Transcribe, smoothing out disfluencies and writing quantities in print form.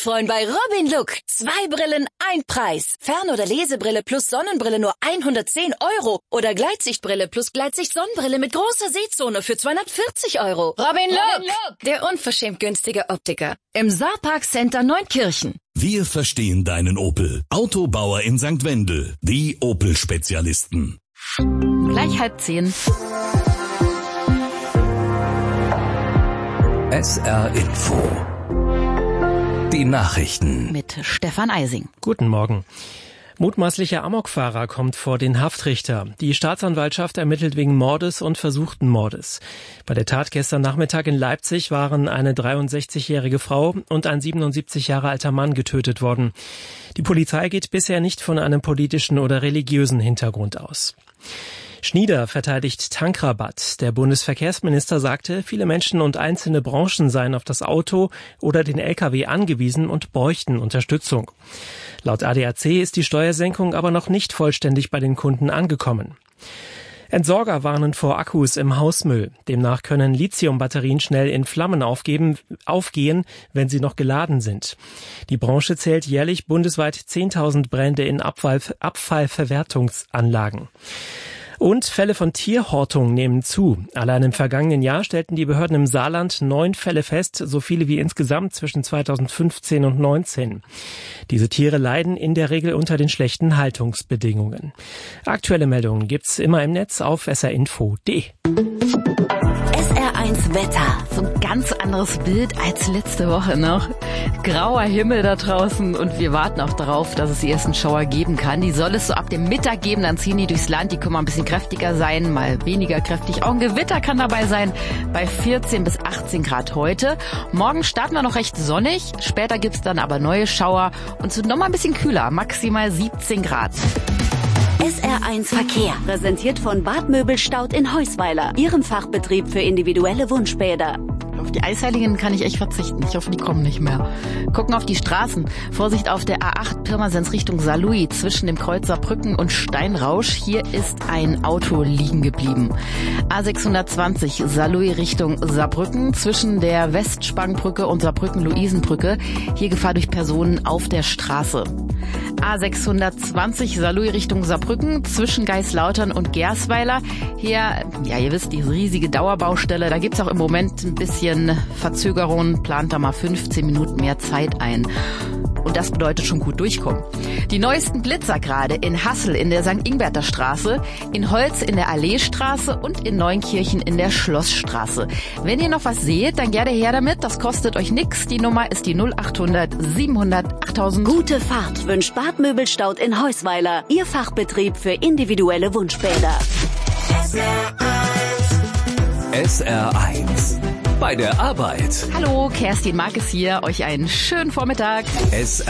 freuen bei Robin Look. 2 Brillen, 1 Preis. Fern- oder Lesebrille plus Sonnenbrille nur 110 €. Oder Gleitsichtbrille plus Gleitsicht-Sonnenbrille mit großer Sehzone für 240 €. Robin Look, der unverschämt günstige Optiker. Im Saarpark Center Neunkirchen. Wir verstehen deinen Opel. Autobauer in St. Wendel. Die Opel-Spezialisten. Gleich 9:30. SR Info. Die Nachrichten. Mit Stefan Eising. Guten Morgen. Mutmaßlicher Amokfahrer kommt vor den Haftrichter. Die Staatsanwaltschaft ermittelt wegen Mordes und versuchten Mordes. Bei der Tat gestern Nachmittag in Leipzig waren eine 63-jährige Frau und ein 77 Jahre alter Mann getötet worden. Die Polizei geht bisher nicht von einem politischen oder religiösen Hintergrund aus. Schnieder verteidigt Tankrabatt. Der Bundesverkehrsminister sagte, viele Menschen und einzelne Branchen seien auf das Auto oder den Lkw angewiesen und bräuchten Unterstützung. Laut ADAC ist die Steuersenkung aber noch nicht vollständig bei den Kunden angekommen. Entsorger warnen vor Akkus im Hausmüll. Demnach können Lithiumbatterien schnell in Flammen aufgehen, wenn sie noch geladen sind. Die Branche zählt jährlich bundesweit 10.000 Brände in Abfallverwertungsanlagen. Und Fälle von Tierhortung nehmen zu. Allein im vergangenen Jahr stellten die Behörden im Saarland 9 Fälle fest, so viele wie insgesamt zwischen 2015 und 2019. Diese Tiere leiden in der Regel unter den schlechten Haltungsbedingungen. Aktuelle Meldungen gibt's immer im Netz auf srinfo.de. SR1 Wetter. So ein ganz anderes Bild als letzte Woche noch. Grauer Himmel da draußen und wir warten auch darauf, dass es die ersten Schauer geben kann. Die soll es so ab dem Mittag geben, dann ziehen die durchs Land. Die können mal ein bisschen kräftiger sein, mal weniger kräftig. Auch ein Gewitter kann dabei sein bei 14 bis 18 Grad heute. Morgen starten wir noch recht sonnig. Später gibt's dann aber neue Schauer und es wird noch mal ein bisschen kühler, maximal 17 Grad. SR1 Verkehr, präsentiert von Bad Möbelstaud in Heusweiler, Ihrem Fachbetrieb für individuelle Wunschbäder. Auf die Eisheiligen kann ich echt verzichten. Ich hoffe, die kommen nicht mehr. Gucken auf die Straßen. Vorsicht auf der A8 Pirmasens Richtung Saarlouis zwischen dem Kreuz Saarbrücken und Steinrausch. Hier ist ein Auto liegen geblieben. A620 Saarlouis Richtung Saarbrücken zwischen der Westspangenbrücke und Saarbrücken-Luisenbrücke. Hier Gefahr durch Personen auf der Straße. A620 Saarlouis Richtung Saarbrücken zwischen Geislautern und Gersweiler. Hier, ja, ihr wisst, diese riesige Dauerbaustelle. Da gibt's auch im Moment ein bisschen Verzögerungen. Plant da mal 15 Minuten mehr Zeit ein. Und das bedeutet schon gut durchkommen. Die neuesten Blitzer gerade in Hassel in der St. Ingberter Straße, in Holz in der Alleestraße und in Neunkirchen in der Schlossstraße. Wenn ihr noch was seht, dann gerne her damit. Das kostet euch nix. Die Nummer ist die 0800 700 8000. Gute Fahrt wünscht Bad Möbelstaud in Heusweiler, Ihr Fachbetrieb für individuelle Wunschbäder. SR1. Bei der Arbeit. Hallo, Kerstin Markes hier. Euch einen schönen Vormittag.